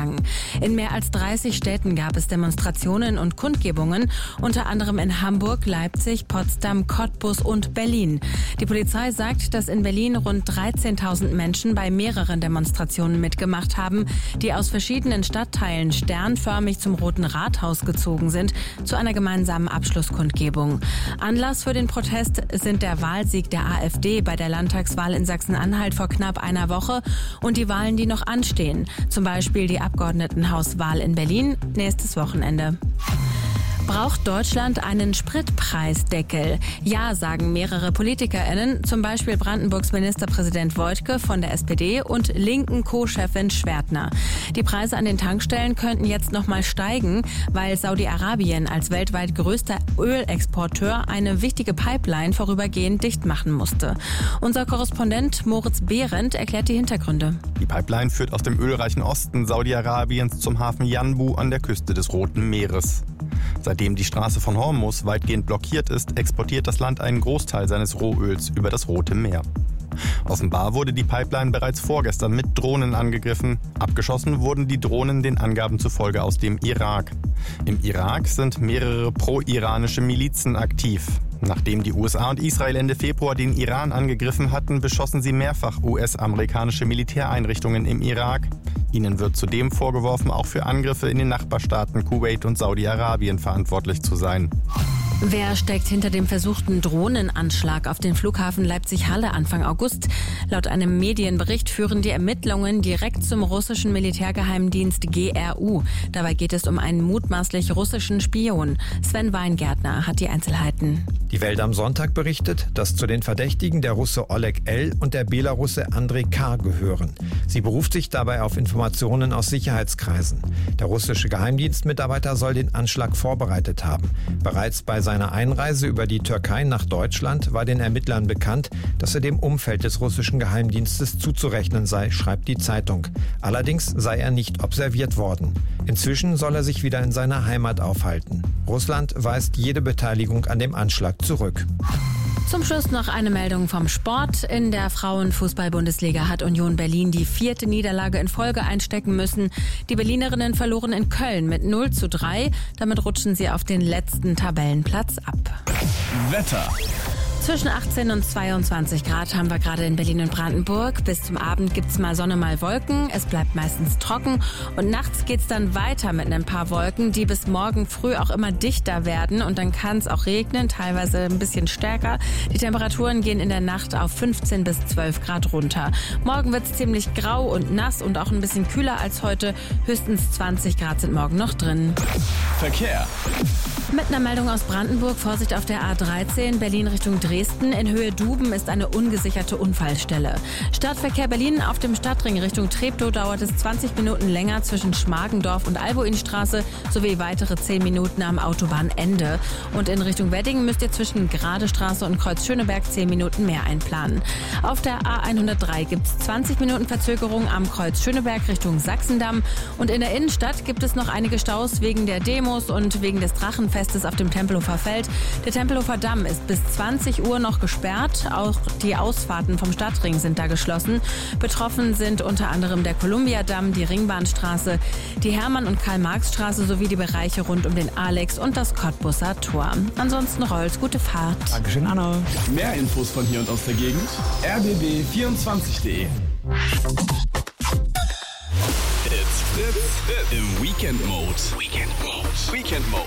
gegangen. In mehr als 30 Städten gab es Demonstrationen und Kundgebungen, unter anderem in Hamburg, Leipzig, Potsdam, Cottbus und Berlin. Die Polizei sagt, dass in Berlin rund 13.000 Menschen bei mehreren Demonstrationen mitgemacht haben, die aus verschiedenen Stadtteilen sternförmig zum Roten Rathaus gezogen sind, zu einer gemeinsamen Abschlusskundgebung. Anlass für den Protest sind der Wahlsieg der AfD bei der Landtagswahl in Sachsen-Anhalt vor knapp einer Woche und die Wahlen, die noch anstehen. Zum Beispiel die Abgeordnetenhauswahl in Berlin nächstes Wochenende. Braucht Deutschland einen Spritpreisdeckel? Ja, sagen mehrere PolitikerInnen, zum Beispiel Brandenburgs Ministerpräsident Woidke von der SPD und linken Co-Chefin Schwertner. Die Preise an den Tankstellen könnten jetzt nochmal steigen, weil Saudi-Arabien als weltweit größter Ölexporteur eine wichtige Pipeline vorübergehend dicht machen musste. Unser Korrespondent Moritz Behrendt erklärt die Hintergründe. Die Pipeline führt aus dem ölreichen Osten Saudi-Arabiens zum Hafen Yanbu an der Küste des Roten Meeres. Seitdem die Straße von Hormuz weitgehend blockiert ist, exportiert das Land einen Großteil seines Rohöls über das Rote Meer. Offenbar wurde die Pipeline bereits vorgestern mit Drohnen angegriffen. Abgeschossen wurden die Drohnen den Angaben zufolge aus dem Irak. Im Irak sind mehrere pro-iranische Milizen aktiv. Nachdem die USA und Israel Ende Februar den Iran angegriffen hatten, beschossen sie mehrfach US-amerikanische Militäreinrichtungen im Irak. Ihnen wird zudem vorgeworfen, auch für Angriffe in den Nachbarstaaten Kuwait und Saudi-Arabien verantwortlich zu sein. Wer steckt hinter dem versuchten Drohnenanschlag auf den Flughafen Leipzig-Halle Anfang August? Laut einem Medienbericht führen die Ermittlungen direkt zum russischen Militärgeheimdienst GRU. Dabei geht es um einen mutmaßlich russischen Spion. Sven Weingärtner hat die Einzelheiten. Die Welt am Sonntag berichtet, dass zu den Verdächtigen der Russe Oleg L. und der Belarusse Andrei K. gehören. Sie beruft sich dabei auf Informationen aus Sicherheitskreisen. Der russische Geheimdienstmitarbeiter soll den Anschlag vorbereitet haben. Bereits bei seiner Einreise über die Türkei nach Deutschland war den Ermittlern bekannt, dass er dem Umfeld des russischen Geheimdienstes zuzurechnen sei, schreibt die Zeitung. Allerdings sei er nicht observiert worden. Inzwischen soll er sich wieder in seiner Heimat aufhalten. Russland weist jede Beteiligung an dem Anschlag zurück. Zum Schluss noch eine Meldung vom Sport. In der Frauenfußball-Bundesliga hat Union Berlin die 4. Niederlage in Folge einstecken müssen. Die Berlinerinnen verloren in Köln mit 0:3. Damit rutschen sie auf den letzten Tabellenplatz ab. Wetter. Zwischen 18 und 22 Grad haben wir gerade in Berlin und Brandenburg. Bis zum Abend gibt's mal Sonne, mal Wolken. Es bleibt meistens trocken. Und nachts geht's dann weiter mit ein paar Wolken, die bis morgen früh auch immer dichter werden. Und dann kann es auch regnen, teilweise ein bisschen stärker. Die Temperaturen gehen in der Nacht auf 15 bis 12 Grad runter. Morgen wird's ziemlich grau und nass und auch ein bisschen kühler als heute. Höchstens 20 Grad sind morgen noch drin. Verkehr. Mit einer Meldung aus Brandenburg, Vorsicht auf der A13, Berlin Richtung Dresden. In Höhe Duben ist eine ungesicherte Unfallstelle. Stadtverkehr Berlin auf dem Stadtring Richtung Treptow dauert es 20 Minuten länger zwischen Schmargendorf und Albuinstraße sowie weitere 10 Minuten am Autobahnende. Und in Richtung Wedding müsst ihr zwischen Gradestraße und Kreuz Schöneberg 10 Minuten mehr einplanen. Auf der A103 gibt es 20 Minuten Verzögerung am Kreuz Schöneberg Richtung Sachsendamm. Und in der Innenstadt gibt es noch einige Staus wegen der Demos und wegen des Drachenfestes auf dem Tempelhofer Feld. Der Tempelhofer Damm ist bis 20 Uhr noch gesperrt. Auch die Ausfahrten vom Stadtring sind da geschlossen. Betroffen sind unter anderem der Kolumbiadamm, die Ringbahnstraße, die Hermann- und Karl-Marx-Straße sowie die Bereiche rund um den Alex- und das Cottbusser Tor. Ansonsten Rolls, gute Fahrt. Dankeschön, Anna. Mehr Infos von hier und aus der Gegend. rbb24.de. It's Fritz im Weekend Mode. Weekend Mode.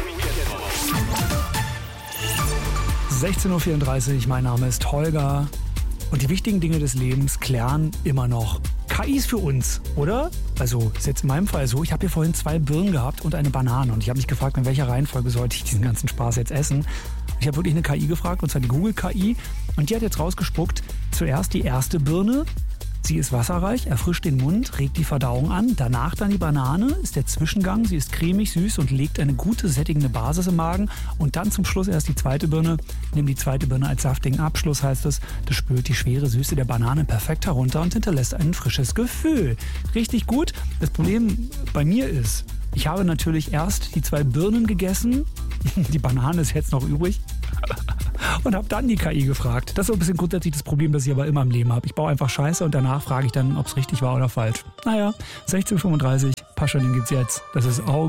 16:34 Uhr, mein Name ist Holger. Und die wichtigen Dinge des Lebens klären immer noch KIs für uns, oder? Also ist jetzt in meinem Fall so, ich habe hier vorhin 2 Birnen gehabt und eine Banane. Und ich habe mich gefragt, in welcher Reihenfolge sollte ich diesen ganzen Spaß jetzt essen. Ich habe wirklich eine KI gefragt, und zwar die Google-KI. Und die hat jetzt rausgespuckt, zuerst die erste Birne. Sie ist wasserreich, erfrischt den Mund, regt die Verdauung an. Danach dann die Banane, ist der Zwischengang. Sie ist cremig, süß und legt eine gute, sättigende Basis im Magen. Und dann zum Schluss erst die zweite Birne. Nimm die zweite Birne als saftigen Abschluss, heißt es. Das spült die schwere Süße der Banane perfekt herunter und hinterlässt ein frisches Gefühl. Richtig gut. Das Problem bei mir ist, ich habe natürlich erst die 2 Birnen gegessen. Die Banane ist jetzt noch übrig. Und habe dann die KI gefragt. Das ist so ein bisschen grundsätzlich das Problem, das ich aber immer im Leben habe. Ich baue einfach Scheiße und danach frage ich dann, ob es richtig war oder falsch. Naja, 16:35 Uhr. Pascha, den gibt's jetzt. Das ist